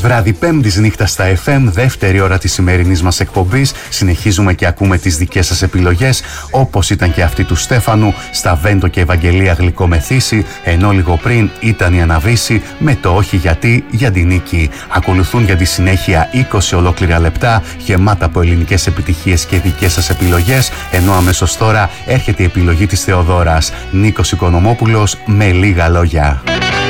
βράδυ, Πέμπτης νύχτα στα FM, δεύτερη ώρα της σημερινής μας εκπομπής. Συνεχίζουμε και ακούμε τις δικές σας επιλογές, όπως ήταν και αυτή του Στέφανου, στα Βέντο και Ευαγγελία Γλυκομεθύση, ενώ λίγο πριν ήταν η Αναβίση με το όχι γιατί για την νίκη. Ακολουθούν για τη συνέχεια 20 ολόκληρα λεπτά, γεμάτα από ελληνικές επιτυχίες και δικές σας επιλογές, ενώ αμέσως τώρα έρχεται η επιλογή της Θεοδόρας. Νίκος Οικονομόπουλος με λίγα λόγια.